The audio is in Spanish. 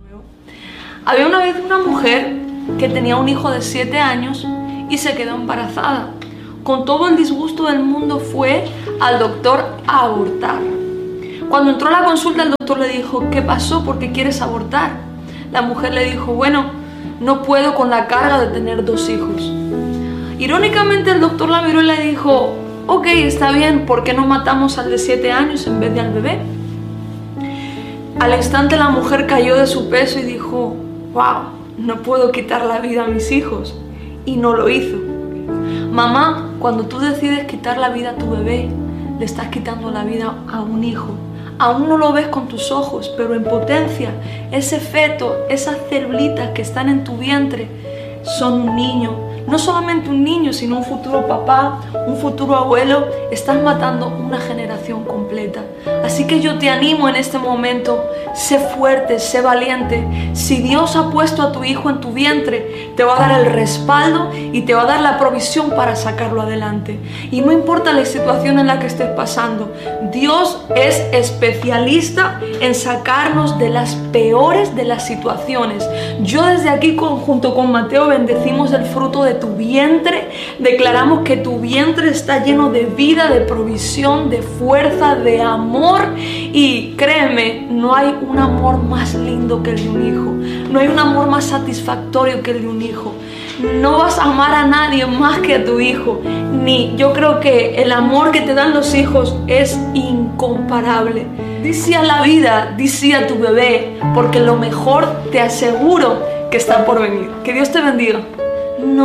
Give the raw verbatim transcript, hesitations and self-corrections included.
Había una vez una mujer que tenía un hijo de siete años y se quedó embarazada. Con todo el disgusto del mundo fue al doctor a abortar. Cuando entró a la consulta, el doctor le dijo: ¿qué pasó? ¿Por qué quieres abortar? La mujer le dijo: bueno, no puedo con la carga de tener dos hijos. Irónicamente, el doctor la miró y le dijo: ok, está bien, ¿por qué no matamos al de siete años en vez de al bebé? Al instante la mujer cayó de su peso y dijo: wow, no puedo quitar la vida a mis hijos. Y no lo hizo. Mamá, cuando tú decides quitar la vida a tu bebé, le estás quitando la vida a un hijo. Aún no lo ves con tus ojos, pero en potencia, ese feto, esas célulitas que están en tu vientre, son un niño. No solamente un niño, sino un futuro papá, un futuro abuelo. Estás matando una generación completa. Así que yo te animo en este momento: sé fuerte, sé valiente. Si Dios ha puesto a tu hijo en tu vientre, te va a dar el respaldo y te va a dar la provisión para sacarlo adelante. Y no importa la situación en la que estés pasando, Dios es especialista en sacarnos de las peores de las situaciones. Yo desde aquí, junto con Mateo, bendecimos el fruto de tu vientre. Declaramos que tu vientre está lleno de vida, de provisión, de fuerza, de amor. Y créeme, no hay un amor más lindo que el de un hijo. No hay un amor más satisfactorio que el de un hijo. No vas a amar a nadie más que a tu hijo. Ni yo creo que el amor que te dan los hijos es incomparable. Di sí a la vida, di sí a tu bebé, porque lo mejor te aseguro que está por venir. Que Dios te bendiga.